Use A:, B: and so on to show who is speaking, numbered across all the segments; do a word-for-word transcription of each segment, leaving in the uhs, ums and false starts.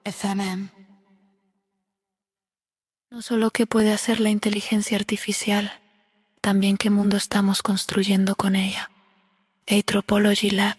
A: F M M. No solo qué puede hacer la inteligencia artificial, también qué mundo estamos construyendo con ella. Anthropology Lab,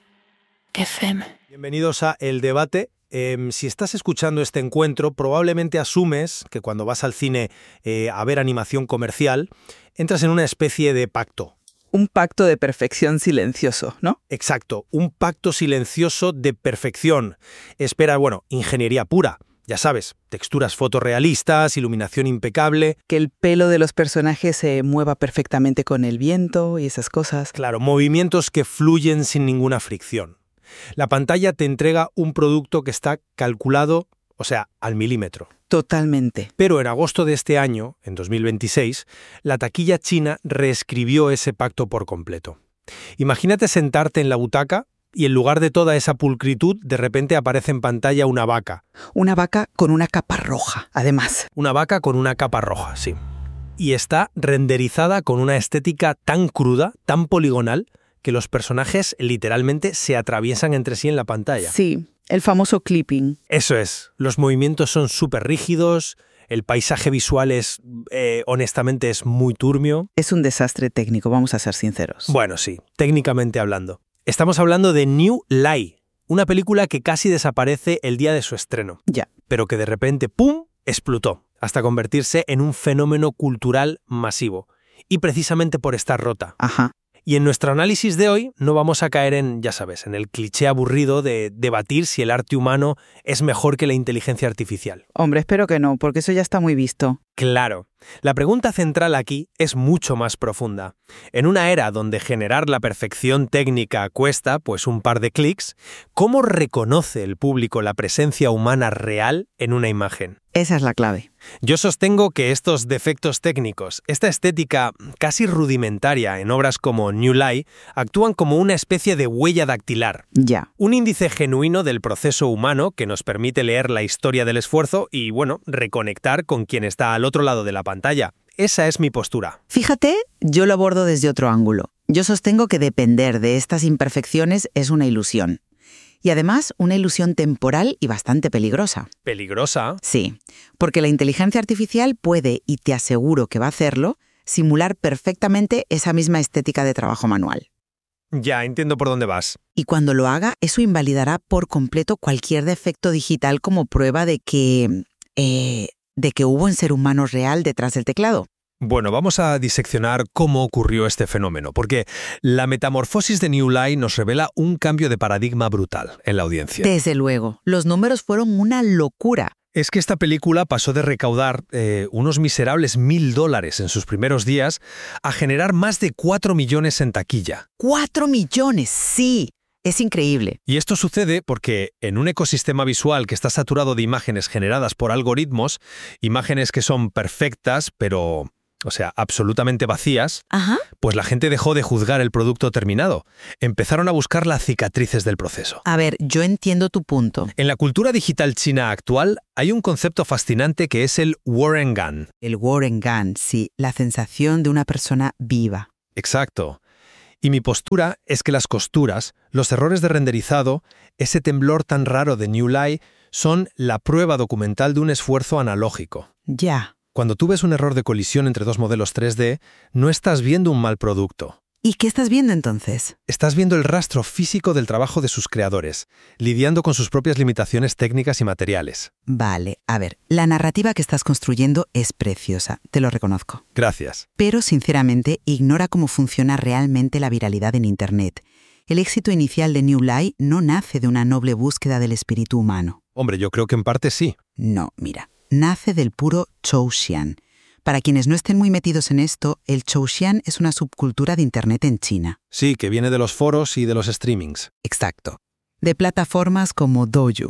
A: F M.
B: Bienvenidos a El Debate. Eh, si estás escuchando este encuentro, probablemente asumes que cuando vas al cine eh, a ver animación comercial, entras en una especie de pacto.
C: Un pacto de perfección silencioso, ¿no?
B: Exacto, un pacto silencioso de perfección. Espera, bueno, ingeniería pura. Ya sabes, texturas fotorrealistas, iluminación impecable.
C: Que el pelo de los personajes se mueva perfectamente con el viento y esas cosas.
B: Claro, movimientos que fluyen sin ninguna fricción. La pantalla te entrega un producto que está calculado, o sea, al milímetro.
C: Totalmente.
B: Pero en agosto de este año, en dos mil veintiséis, la taquilla china reescribió ese pacto por completo. Imagínate sentarte en la butaca y en lugar de toda esa pulcritud, de repente aparece en pantalla una vaca.
C: Una vaca con una capa roja, además.
B: Una vaca con una capa roja, sí. Y está renderizada con una estética tan cruda, tan poligonal, que los personajes literalmente se atraviesan entre sí en la pantalla.
C: Sí, el famoso clipping.
B: Eso es. Los movimientos son súper rígidos, el paisaje visual es, eh, honestamente, es muy turbio.
C: Es un desastre técnico, vamos a ser sinceros.
B: Bueno, sí, técnicamente hablando. Estamos hablando de New Lie, una película que casi desaparece el día de su estreno.
C: Ya.
B: Pero que de repente, ¡pum!, explotó, hasta convertirse en un fenómeno cultural masivo. Y precisamente por estar rota.
C: Ajá.
B: Y en nuestro análisis de hoy no vamos a caer en, ya sabes, en el cliché aburrido de debatir si el arte humano es mejor que la inteligencia artificial.
C: Hombre, espero que no, porque eso ya está muy visto.
B: Claro. La pregunta central aquí es mucho más profunda. En una era donde generar la perfección técnica cuesta, pues, un par de clics, ¿cómo reconoce el público la presencia humana real en una imagen?
C: Esa es la clave.
B: Yo sostengo que estos defectos técnicos, esta estética casi rudimentaria en obras como New Lie, actúan como una especie de huella dactilar.
C: Ya.
B: Un índice genuino del proceso humano que nos permite leer la historia del esfuerzo y, bueno, reconectar con quien está al otro lado de la pantalla. Esa es mi postura.
D: Fíjate, yo lo abordo desde otro ángulo. Yo sostengo que depender de estas imperfecciones es una ilusión. Y además, una ilusión temporal y bastante peligrosa.
B: ¿Peligrosa?
D: Sí, porque la inteligencia artificial puede, y te aseguro que va a hacerlo, simular perfectamente esa misma estética de trabajo manual.
B: Ya, entiendo por dónde vas.
D: Y cuando lo haga, eso invalidará por completo cualquier defecto digital como prueba de que... Eh, de que hubo un ser humano real detrás del teclado.
B: Bueno, vamos a diseccionar cómo ocurrió este fenómeno, porque la metamorfosis de New Lie nos revela un cambio de paradigma brutal en la audiencia.
D: Desde luego, los números fueron una locura.
B: Es que esta película pasó de recaudar eh, unos miserables mil dólares en sus primeros días a generar más de cuatro millones en taquilla.
D: ¡Cuatro millones! ¡Sí! Es increíble.
B: Y esto sucede porque en un ecosistema visual que está saturado de imágenes generadas por algoritmos, imágenes que son perfectas, pero, o sea, absolutamente vacías,
D: Ajá.
B: pues la gente dejó de juzgar el producto terminado. Empezaron a buscar las cicatrices del proceso.
D: A ver, yo entiendo tu punto.
B: En la cultura digital china actual hay un concepto fascinante que es el Warren Gun.
D: El Warren Gun, sí, la sensación de una persona viva.
B: Exacto. Y mi postura es que las costuras, los errores de renderizado, ese temblor tan raro de New Lie, son la prueba documental de un esfuerzo analógico.
D: Ya.
B: Cuando tú ves un error de colisión entre dos modelos tres D, no estás viendo un mal producto.
D: ¿Y qué estás viendo entonces?
B: Estás viendo el rastro físico del trabajo de sus creadores, lidiando con sus propias limitaciones técnicas y materiales.
D: Vale, a ver, la narrativa que estás construyendo es preciosa, te lo reconozco.
B: Gracias.
D: Pero, sinceramente, ignora cómo funciona realmente la viralidad en Internet. El éxito inicial de New Lie no nace de una noble búsqueda del espíritu humano.
B: Hombre, yo creo que en parte sí.
D: No, mira, nace del puro Chouxian. Para quienes no estén muy metidos en esto, el Chouxian es una subcultura de Internet en China.
B: Sí, que viene de los foros y de los streamings.
D: Exacto. De plataformas como Douyu.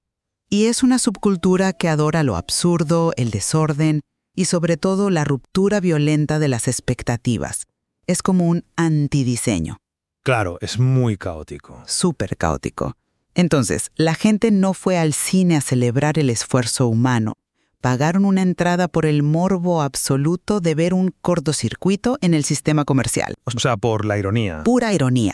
D: Y es una subcultura que adora lo absurdo, el desorden y sobre todo la ruptura violenta de las expectativas. Es como un antidiseño.
B: Claro, es muy caótico.
D: Súper caótico. Entonces, la gente no fue al cine a celebrar el esfuerzo humano. Pagaron una entrada por el morbo absoluto de ver un cortocircuito en el sistema comercial.
B: O sea, por la ironía.
D: Pura ironía.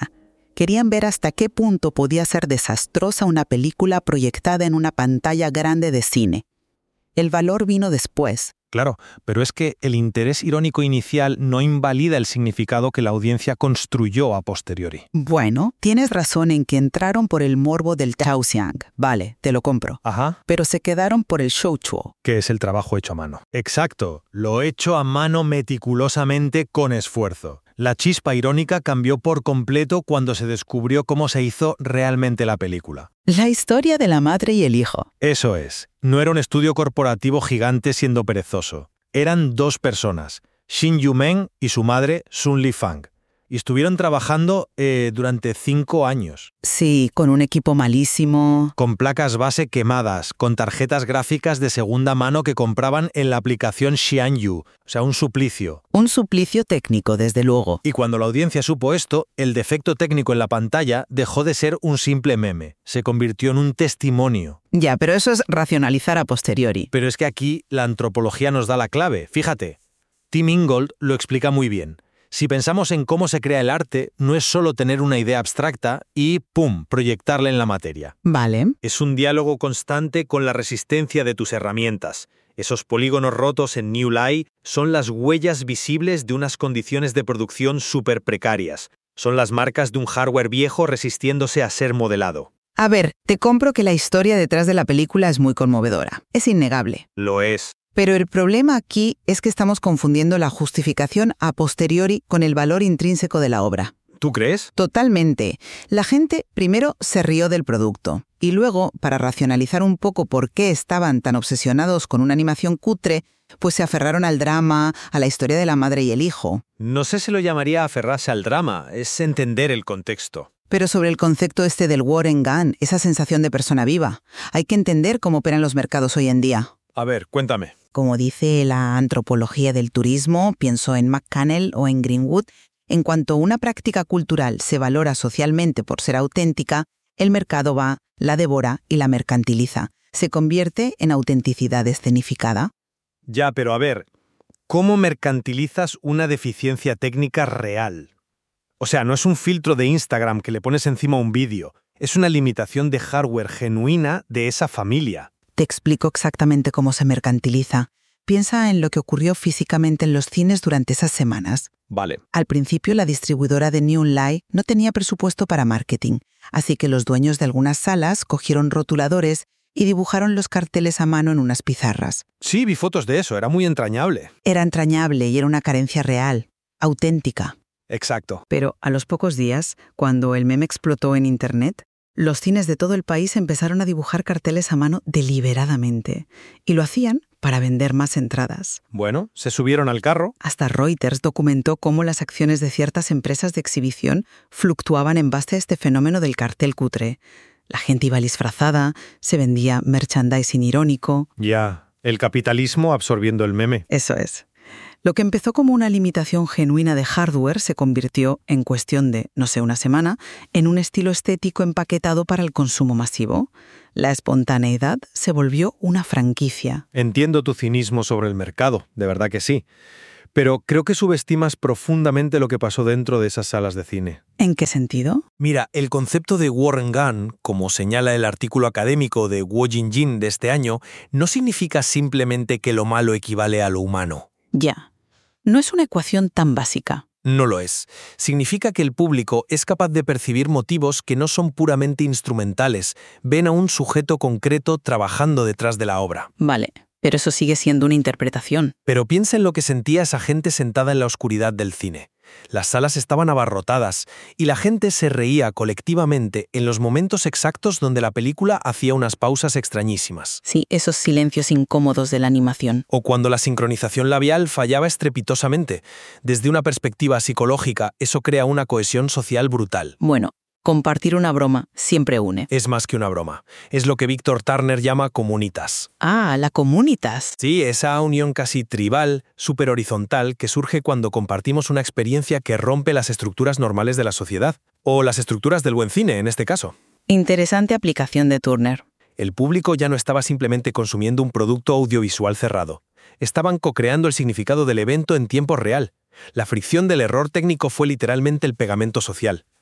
D: Querían ver hasta qué punto podía ser desastrosa una película proyectada en una pantalla grande de cine. El valor vino después.
B: Claro, pero es que el interés irónico inicial no invalida el significado que la audiencia construyó a posteriori.
D: Bueno, tienes razón en que entraron por el morbo del Taoxiang. Vale, te lo compro.
B: Ajá.
D: Pero se quedaron por el shouchuo.
B: Que es el trabajo hecho a mano. Exacto, lo hecho a mano meticulosamente con esfuerzo. La chispa irónica cambió por completo cuando se descubrió cómo se hizo realmente la película.
D: La historia de la madre y el hijo.
B: Eso es. No era un estudio corporativo gigante siendo perezoso. Eran dos personas, Shin Yu-meng y su madre, Sun Li-fang. Y estuvieron trabajando eh, durante cinco años.
D: Sí, con un equipo malísimo.
B: Con placas base quemadas, con tarjetas gráficas de segunda mano que compraban en la aplicación Xianyu, o sea, un suplicio.
D: Un suplicio técnico, desde luego.
B: Y cuando la audiencia supo esto, el defecto técnico en la pantalla dejó de ser un simple meme, se convirtió en un testimonio.
D: Ya, pero eso es racionalizar a posteriori.
B: Pero es que aquí la antropología nos da la clave, fíjate. Tim Ingold lo explica muy bien. Si pensamos en cómo se crea el arte, no es solo tener una idea abstracta y, ¡pum!, proyectarla en la materia.
D: Vale.
B: Es un diálogo constante con la resistencia de tus herramientas. Esos polígonos rotos en New Lie son las huellas visibles de unas condiciones de producción súper precarias. Son las marcas de un hardware viejo resistiéndose a ser modelado.
D: A ver, te compro que la historia detrás de la película es muy conmovedora. Es innegable.
B: Lo es.
D: Pero el problema aquí es que estamos confundiendo la justificación a posteriori con el valor intrínseco de la obra.
B: ¿Tú crees?
D: Totalmente. La gente primero se rió del producto y luego, para racionalizar un poco por qué estaban tan obsesionados con una animación cutre, pues se aferraron al drama, a la historia de la madre y el hijo.
B: No sé si lo llamaría aferrarse al drama, es entender el contexto.
D: Pero sobre el concepto este del war and gun, esa sensación de persona viva, hay que entender cómo operan los mercados hoy en día.
B: A ver, cuéntame.
D: Como dice la antropología del turismo, pienso en McCannell o en Greenwood, en cuanto una práctica cultural se valora socialmente por ser auténtica, el mercado va, la devora y la mercantiliza. Se convierte en autenticidad escenificada.
B: Ya, pero a ver, ¿cómo mercantilizas una deficiencia técnica real? O sea, no es un filtro de Instagram que le pones encima un vídeo, es una limitación de hardware genuina de esa familia.
D: Te explico exactamente cómo se mercantiliza. Piensa en lo que ocurrió físicamente en los cines durante esas semanas.
B: Vale.
D: Al principio, la distribuidora de New Lie no tenía presupuesto para marketing, así que los dueños de algunas salas cogieron rotuladores y dibujaron los carteles a mano en unas pizarras.
B: Sí, vi fotos de eso, era muy entrañable.
D: Era entrañable y era una carencia real, auténtica.
B: Exacto.
D: Pero a los pocos días, cuando el meme explotó en Internet, los cines de todo el país empezaron a dibujar carteles a mano deliberadamente. Y lo hacían para vender más entradas.
B: Bueno, se subieron al carro.
D: Hasta Reuters documentó cómo las acciones de ciertas empresas de exhibición fluctuaban en base a este fenómeno del cartel cutre. La gente iba disfrazada, se vendía merchandising irónico.
B: Ya, el capitalismo absorbiendo el meme.
D: Eso es. Lo que empezó como una limitación genuina de hardware se convirtió, en cuestión de, no sé, una semana, en un estilo estético empaquetado para el consumo masivo. La espontaneidad se volvió una franquicia.
B: Entiendo tu cinismo sobre el mercado, de verdad que sí. Pero creo que subestimas profundamente lo que pasó dentro de esas salas de cine.
D: ¿En qué sentido?
B: Mira, el concepto de war and gun, como señala el artículo académico de Guo Jinjin de este año, no significa simplemente que lo malo equivale a lo humano.
D: Ya. No es una ecuación tan básica.
B: No lo es. Significa que el público es capaz de percibir motivos que no son puramente instrumentales. Ven a un sujeto concreto trabajando detrás de la obra.
D: Vale, pero eso sigue siendo una interpretación.
B: Pero piensa en lo que sentía esa gente sentada en la oscuridad del cine. Las salas estaban abarrotadas y la gente se reía colectivamente en los momentos exactos donde la película hacía unas pausas extrañísimas.
D: Sí, esos silencios incómodos de la animación.
B: O cuando la sincronización labial fallaba estrepitosamente. Desde una perspectiva psicológica, eso crea una cohesión social brutal.
D: Bueno, compartir una broma siempre une.
B: Es más que una broma. Es lo que Víctor Turner llama comunitas.
D: Ah, la comunitas.
B: Sí, esa unión casi tribal, súper horizontal, que surge cuando compartimos una experiencia que rompe las estructuras normales de la sociedad. O las estructuras del buen cine, en este caso.
D: Interesante aplicación de Turner.
B: El público ya no estaba simplemente consumiendo un producto audiovisual cerrado. Estaban co-creando el significado del evento en tiempo real. La fricción del error técnico fue literalmente el pegamento social.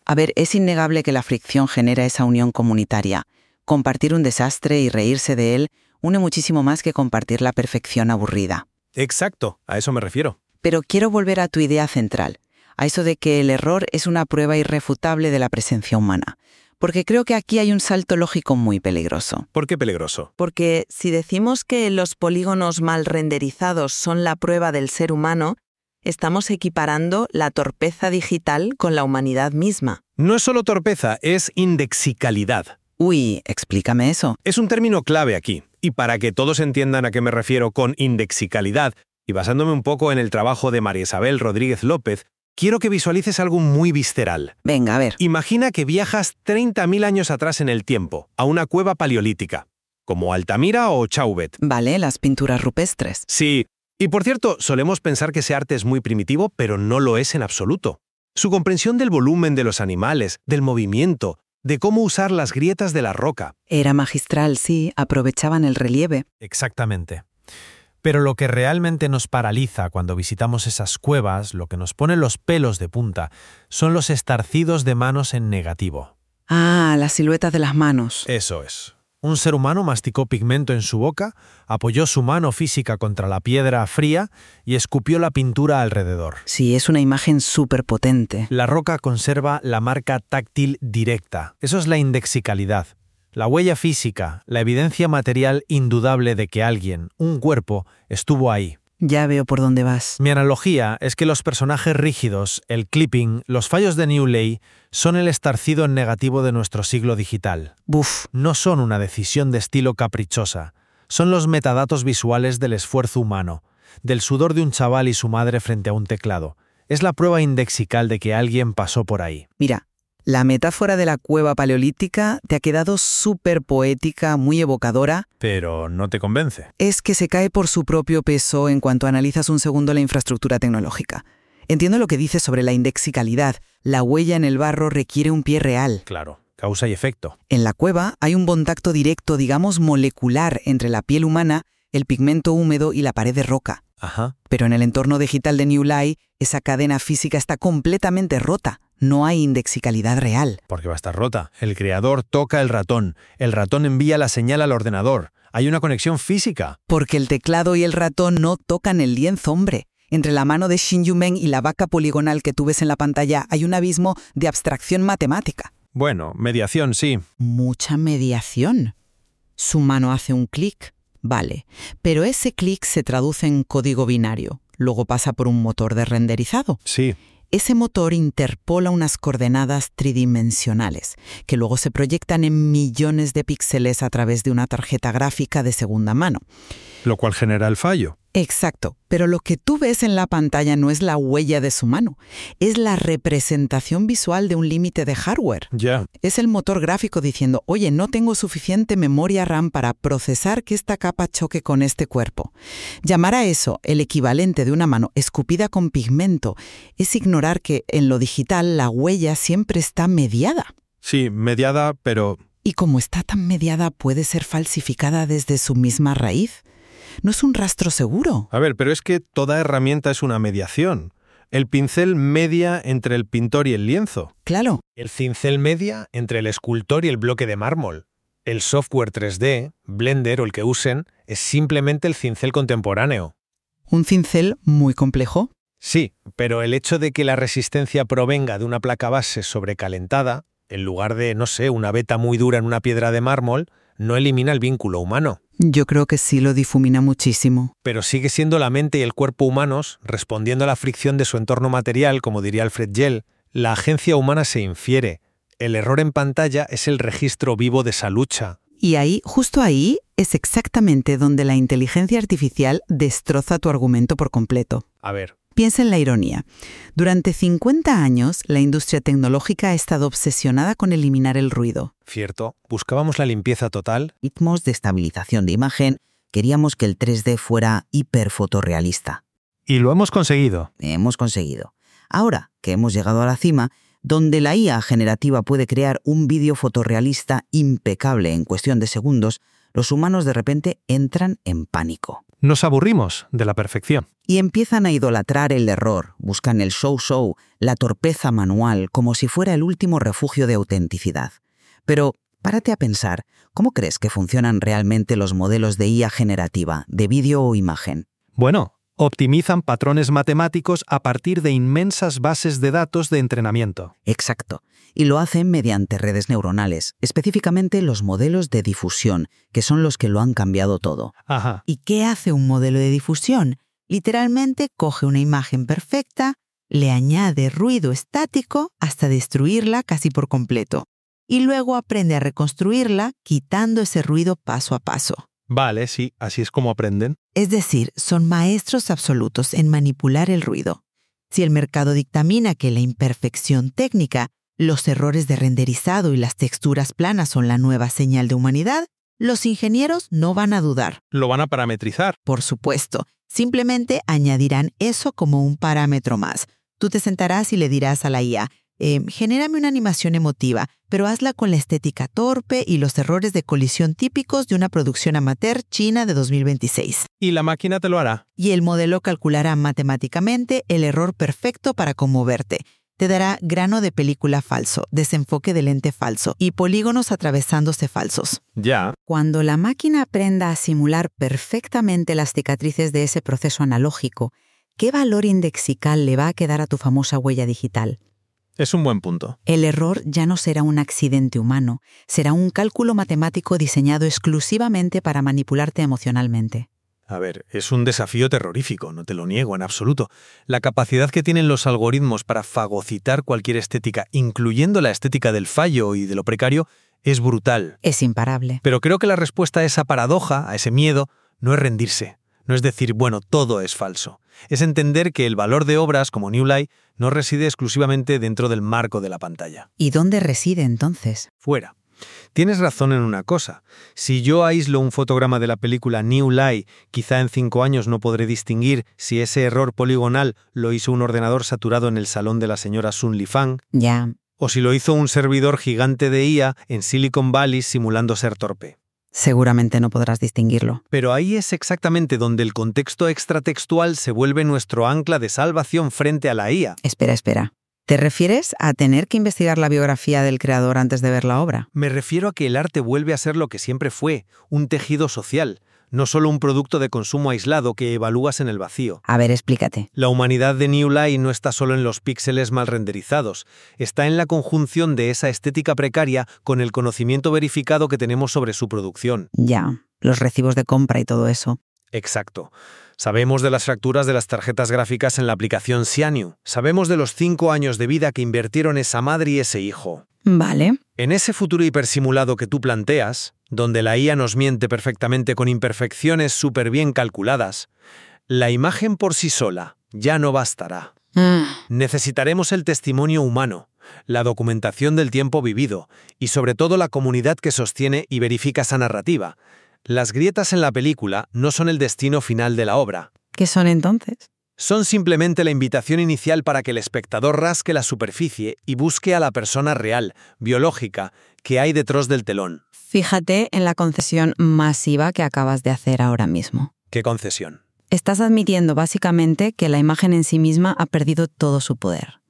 C: A ver, es innegable que la fricción genera esa unión comunitaria. Compartir un desastre y reírse de él une muchísimo más que compartir la perfección aburrida.
B: Exacto, a eso me refiero.
C: Pero quiero volver a tu idea central, a eso de que el error es una prueba irrefutable de la presencia humana. Porque creo que aquí hay un salto lógico muy peligroso.
B: ¿Por qué peligroso?
C: Porque si decimos que los polígonos mal renderizados son la prueba del ser humano, estamos equiparando la torpeza digital con la humanidad misma.
B: No es solo torpeza, es indexicalidad.
C: Uy, explícame eso.
B: Es un término clave aquí, y para que todos entiendan a qué me refiero con indexicalidad, y basándome un poco en el trabajo de María Isabel Rodríguez López, quiero que visualices algo muy visceral.
C: Venga, a ver.
B: Imagina que viajas treinta mil años atrás en el tiempo, a una cueva paleolítica, como Altamira o Chauvet.
C: Vale, las pinturas rupestres.
B: Sí, y por cierto, solemos pensar que ese arte es muy primitivo, pero no lo es en absoluto. Su comprensión del volumen de los animales, del movimiento, de cómo usar las grietas de la roca.
C: Era magistral, sí, aprovechaban el relieve.
E: Exactamente. Pero lo que realmente nos paraliza cuando visitamos esas cuevas, lo que nos pone los pelos de punta, son los estarcidos de manos en negativo.
C: Ah, las siluetas de las manos.
E: Eso es. Un ser humano masticó pigmento en su boca, apoyó su mano física contra la piedra fría y escupió la pintura alrededor.
C: Sí, es una imagen súper potente.
E: La roca conserva la marca táctil directa. Eso es la indexicalidad. La huella física, la evidencia material indudable de que alguien, un cuerpo, estuvo ahí.
C: Ya veo por dónde vas.
E: Mi analogía es que los personajes rígidos, el clipping, los fallos de Newley, son el estarcido en negativo de nuestro siglo digital.
C: Buf.
E: No son una decisión de estilo caprichosa. Son los metadatos visuales del esfuerzo humano, del sudor de un chaval y su madre frente a un teclado. Es la prueba indexical de que alguien pasó por ahí.
C: Mira, la metáfora de la cueva paleolítica te ha quedado súper poética, muy evocadora.
E: Pero no te convence.
C: Es que se cae por su propio peso en cuanto analizas un segundo la infraestructura tecnológica. Entiendo lo que dices sobre la indexicalidad. La huella en el barro requiere un pie real.
E: Claro, causa y efecto.
C: En la cueva hay un contacto directo, digamos molecular, entre la piel humana, el pigmento húmedo y la pared de roca.
E: Ajá.
C: Pero en el entorno digital de Newley, esa cadena física está completamente rota. No hay indexicalidad real.
E: Porque va a estar rota. El creador toca el ratón. El ratón envía la señal al ordenador. Hay una conexión física.
C: Porque el teclado y el ratón no tocan el lienzo, hombre. Entre la mano de Shin Yu-meng y la vaca poligonal que tú ves en la pantalla hay un abismo de abstracción matemática.
B: Bueno, mediación sí.
C: Mucha mediación. Su mano hace un clic, vale. Pero ese clic se traduce en código binario. Luego pasa por un motor de renderizado.
B: Sí.
C: Ese motor interpola unas coordenadas tridimensionales, que luego se proyectan en millones de píxeles a través de una tarjeta gráfica de segunda mano.
B: Lo cual genera el fallo.
C: Exacto, pero lo que tú ves en la pantalla no es la huella de su mano, es la representación visual de un límite de hardware.
B: Ya.
C: Es el motor gráfico diciendo, oye, no tengo suficiente memoria RAM para procesar que esta capa choque con este cuerpo. Llamar a eso el equivalente de una mano escupida con pigmento es ignorar que en lo digital la huella siempre está mediada.
B: Sí, mediada, pero...
C: Y como está tan mediada, puede ser falsificada desde su misma raíz. No es un rastro seguro.
B: A ver, pero es que toda herramienta es una mediación. El pincel media entre el pintor y el lienzo.
C: Claro.
B: El cincel media entre el escultor y el bloque de mármol. El software tres D, Blender o el que usen, es simplemente el cincel contemporáneo.
C: ¿Un cincel muy complejo?
B: Sí, pero el hecho de que la resistencia provenga de una placa base sobrecalentada, en lugar de, no sé, una veta muy dura en una piedra de mármol, no elimina el vínculo humano.
C: Yo creo que sí lo difumina muchísimo.
B: Pero sigue siendo la mente y el cuerpo humanos, respondiendo a la fricción de su entorno material, como diría Alfred Gell. La agencia humana se infiere. El error en pantalla es el registro vivo de esa lucha.
C: Y ahí, justo ahí, es exactamente donde la inteligencia artificial destroza tu argumento por completo.
B: A ver.
C: Piensa en la ironía. Durante cincuenta años, la industria tecnológica ha estado obsesionada con eliminar el ruido.
B: Cierto, buscábamos la limpieza total.
F: Ritmos de estabilización de imagen, queríamos que el tres D fuera hiperfotorrealista.
E: Y lo hemos conseguido.
F: Hemos conseguido. Ahora que hemos llegado a la cima, donde la I A generativa puede crear un vídeo fotorrealista impecable en cuestión de segundos, los humanos de repente entran en pánico.
B: Nos aburrimos de la perfección.
F: Y empiezan a idolatrar el error, buscan el show-show, la torpeza manual, como si fuera el último refugio de autenticidad. Pero párate a pensar, ¿cómo crees que funcionan realmente los modelos de I A generativa, de vídeo o imagen?
B: Bueno, optimizan patrones matemáticos a partir de inmensas bases de datos de entrenamiento.
F: Exacto. Y lo hacen mediante redes neuronales, específicamente los modelos de difusión, que son los que lo han cambiado todo.
B: Ajá.
D: ¿Y qué hace un modelo de difusión? Literalmente coge una imagen perfecta, le añade ruido estático hasta destruirla casi por completo. Y luego aprende a reconstruirla quitando ese ruido paso a paso.
B: Vale, sí, así es como aprenden.
D: Es decir, son maestros absolutos en manipular el ruido. Si el mercado dictamina que la imperfección técnica, los errores de renderizado y las texturas planas son la nueva señal de humanidad, los ingenieros no van a dudar.
B: Lo van a parametrizar.
D: Por supuesto, simplemente añadirán eso como un parámetro más. Tú te sentarás y le dirás a la I A, eh, genérame una animación emotiva, pero hazla con la estética torpe y los errores de colisión típicos de una producción amateur china de dos mil veintiséis.
B: Y la máquina te lo hará.
D: Y el modelo calculará matemáticamente el error perfecto para conmoverte. Te dará grano de película falso, desenfoque de lente falso y polígonos atravesándose falsos.
B: Ya.
A: Cuando la máquina aprenda a simular perfectamente las cicatrices de ese proceso analógico, ¿qué valor indexical le va a quedar a tu famosa huella digital?
B: Es un buen punto.
A: El error ya no será un accidente humano, será un cálculo matemático diseñado exclusivamente para manipularte emocionalmente.
B: A ver, es un desafío terrorífico, no te lo niego en absoluto. La capacidad que tienen los algoritmos para fagocitar cualquier estética, incluyendo la estética del fallo y de lo precario, es brutal.
A: Es imparable.
B: Pero creo que la respuesta a esa paradoja, a ese miedo, no es rendirse. No es decir, bueno, todo es falso. Es entender que el valor de obras como New Light no reside exclusivamente dentro del marco de la pantalla.
A: ¿Y dónde reside entonces?
B: Fuera. Tienes razón en una cosa. Si yo aíslo un fotograma de la película New Light, quizá en cinco años no podré distinguir si ese error poligonal lo hizo un ordenador saturado en el salón de la señora Sun Lifang,
A: Ya.
B: o si lo hizo un servidor gigante de I A en Silicon Valley simulando ser torpe.
A: Seguramente no podrás distinguirlo.
B: Pero ahí es exactamente donde el contexto extratextual se vuelve nuestro ancla de salvación frente a la I A.
A: Espera, espera. ¿Te refieres a tener que investigar la biografía del creador antes de ver la obra?
B: Me refiero a que el arte vuelve a ser lo que siempre fue, un tejido social, no solo un producto de consumo aislado que evalúas en el vacío.
A: A ver, explícate.
B: La humanidad de New Light no está solo en los píxeles mal renderizados, está en la conjunción de esa estética precaria con el conocimiento verificado que tenemos sobre su producción.
A: Ya, los recibos de compra y todo eso.
B: Exacto. Sabemos de las fracturas de las tarjetas gráficas en la aplicación Xianyu. Sabemos de los cinco años de vida que invirtieron esa madre y ese hijo.
A: Vale.
B: En ese futuro hipersimulado que tú planteas, donde la I A nos miente perfectamente con imperfecciones súper bien calculadas, la imagen por sí sola ya no bastará.
A: Mm.
B: Necesitaremos el testimonio humano, la documentación del tiempo vivido y sobre todo la comunidad que sostiene y verifica esa narrativa. Las grietas en la película no son el destino final de la obra.
A: ¿Qué son entonces?
B: Son simplemente la invitación inicial para que el espectador rasque la superficie y busque a la persona real, biológica, que hay detrás del telón.
A: Fíjate en la concesión masiva que acabas de hacer ahora mismo.
B: ¿Qué concesión?
A: Estás admitiendo básicamente que la imagen en sí misma ha perdido todo su poder,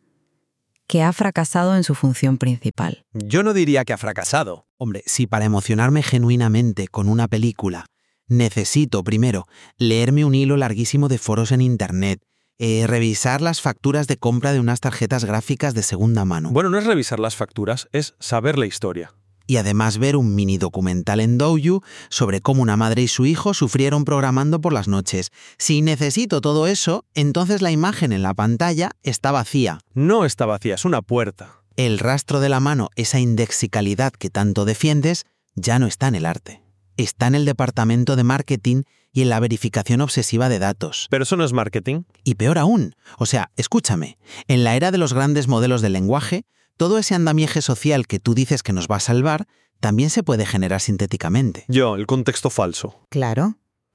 A: que ha fracasado en su función principal.
B: Yo no diría que ha fracasado.
F: Hombre, si para emocionarme genuinamente con una película necesito, primero, leerme un hilo larguísimo de foros en Internet, eh, revisar las facturas de compra de unas tarjetas gráficas de segunda mano.
B: Bueno, no es revisar las facturas, es saber la historia.
F: Y además ver un mini documental en Douyu sobre cómo una madre y su hijo sufrieron programando por las noches. Si necesito todo eso, entonces la imagen en la pantalla está vacía.
B: No está vacía, es una puerta.
F: El rastro de la mano, esa indexicalidad que tanto defiendes, ya no está en el arte. Está en el departamento de marketing y en la verificación obsesiva de datos.
B: Pero eso no es marketing.
F: Y peor aún, o sea, escúchame, en la era de los grandes modelos del lenguaje, todo ese andamiaje social que tú dices que nos va a salvar, también se puede generar sintéticamente.
B: Yo, el contexto falso.
D: Claro.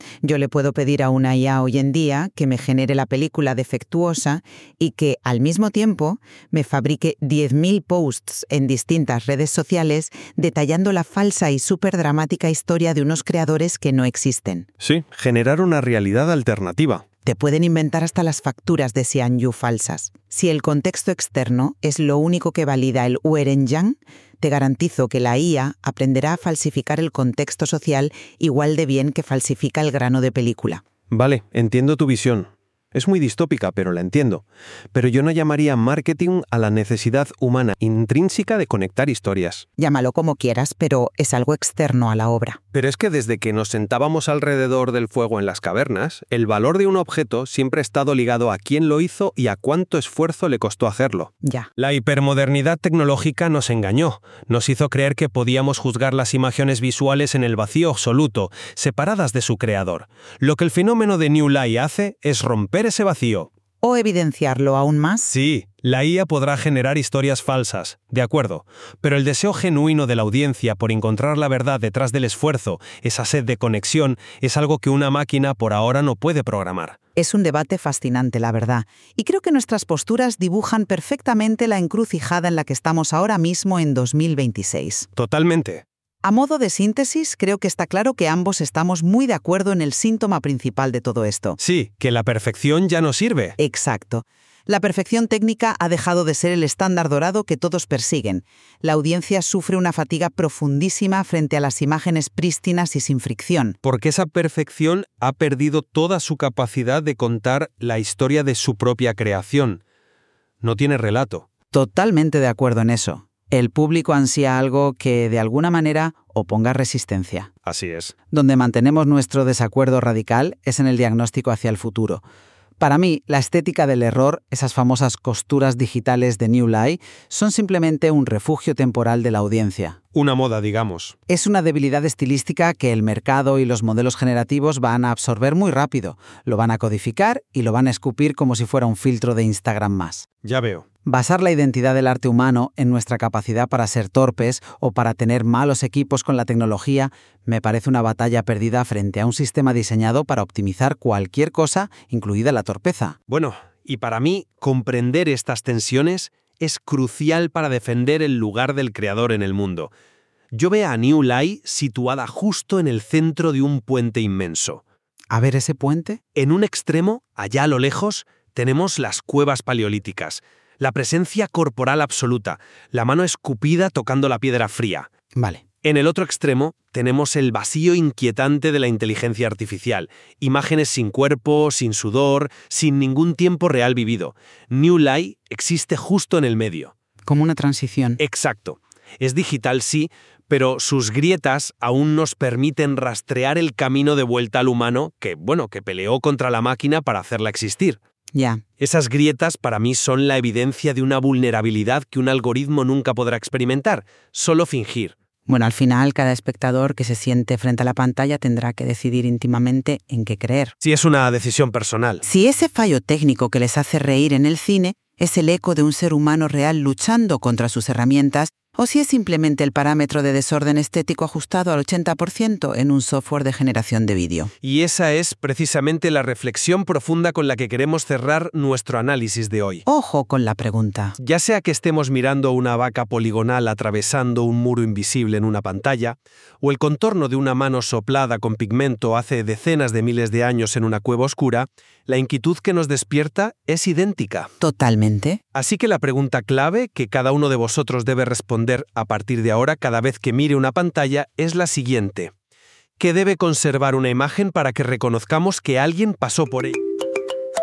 D: Yo le puedo pedir a una I A hoy en día que me genere la película defectuosa y que, al mismo tiempo, me fabrique diez mil posts en distintas redes sociales detallando la falsa y súper dramática historia de unos creadores que no existen.
B: Sí, generar una realidad alternativa.
D: Te pueden inventar hasta las facturas de Xianyu falsas. Si el contexto externo es lo único que valida el Uerenjang, te garantizo que la I A aprenderá a falsificar el contexto social igual de bien que falsifica el grano de película.
B: Vale, entiendo tu visión. Es muy distópica, pero la entiendo. Pero yo no llamaría marketing a la necesidad humana intrínseca de conectar historias.
D: Llámalo como quieras, pero es algo externo a la obra.
B: Pero es que desde que nos sentábamos alrededor del fuego en las cavernas, el valor de un objeto siempre ha estado ligado a quién lo hizo y a cuánto esfuerzo le costó hacerlo.
D: Ya.
B: La hipermodernidad tecnológica nos engañó. Nos hizo creer que podíamos juzgar las imágenes visuales en el vacío absoluto, separadas de su creador. Lo que el fenómeno de New Lie hace es romper ese vacío.
D: ¿O evidenciarlo aún más?
B: Sí, la I A podrá generar historias falsas, de acuerdo, pero el deseo genuino de la audiencia por encontrar la verdad detrás del esfuerzo, esa sed de conexión, es algo que una máquina por ahora no puede programar.
D: Es un debate fascinante, la verdad, y creo que nuestras posturas dibujan perfectamente la encrucijada en la que estamos ahora mismo en dos mil veintiséis.
B: Totalmente.
D: A modo de síntesis, creo que está claro que ambos estamos muy de acuerdo en el síntoma principal de todo esto.
B: Sí, que la perfección ya no sirve.
D: Exacto. La perfección técnica ha dejado de ser el estándar dorado que todos persiguen. La audiencia sufre una fatiga profundísima frente a las imágenes prístinas y sin fricción.
B: Porque esa perfección ha perdido toda su capacidad de contar la historia de su propia creación. No tiene relato.
D: Totalmente de acuerdo en eso. El público ansía algo que, de alguna manera, oponga resistencia.
B: Así es.
D: Donde mantenemos nuestro desacuerdo radical es en el diagnóstico hacia el futuro. Para mí, la estética del error, esas famosas costuras digitales de New Lie, son simplemente un refugio temporal de la audiencia.
B: Una moda, digamos.
D: Es una debilidad estilística que el mercado y los modelos generativos van a absorber muy rápido, lo van a codificar y lo van a escupir como si fuera un filtro de Instagram más.
B: Ya veo.
D: Basar la identidad del arte humano en nuestra capacidad para ser torpes o para tener malos equipos con la tecnología me parece una batalla perdida frente a un sistema diseñado para optimizar cualquier cosa, incluida la torpeza.
B: Bueno, y para mí, comprender estas tensiones es crucial para defender el lugar del creador en el mundo. Yo veo a New Lie situada justo en el centro de un puente inmenso.
D: ¿A ver ese puente?
B: En un extremo, allá a lo lejos, tenemos las cuevas paleolíticas. La presencia corporal absoluta, la mano escupida tocando la piedra fría.
D: Vale.
B: En el otro extremo tenemos el vacío inquietante de la inteligencia artificial, imágenes sin cuerpo, sin sudor, sin ningún tiempo real vivido. New Lie existe justo en el medio.
D: Como una transición.
B: Exacto. Es digital, sí, pero sus grietas aún nos permiten rastrear el camino de vuelta al humano que, bueno, que peleó contra la máquina para hacerla existir.
D: Ya.
B: Esas grietas para mí son la evidencia de una vulnerabilidad que un algoritmo nunca podrá experimentar, solo fingir.
D: Bueno, al final, cada espectador que se siente frente a la pantalla tendrá que decidir íntimamente en qué creer.
B: Sí, es una decisión personal.
D: Si ese fallo técnico que les hace reír en el cine es el eco de un ser humano real luchando contra sus herramientas, o si es simplemente el parámetro de desorden estético ajustado al ochenta por ciento en un software de generación de vídeo.
B: Y esa es precisamente la reflexión profunda con la que queremos cerrar nuestro análisis de hoy.
D: Ojo con la pregunta.
B: Ya sea que estemos mirando una vaca poligonal atravesando un muro invisible en una pantalla, o el contorno de una mano soplada con pigmento hace decenas de miles de años en una cueva oscura, la inquietud que nos despierta es idéntica.
D: Totalmente.
B: Así que la pregunta clave que cada uno de vosotros debe responder a partir de ahora cada vez que mire una pantalla es la siguiente. ¿Qué debe conservar una imagen para que reconozcamos que alguien pasó por ella?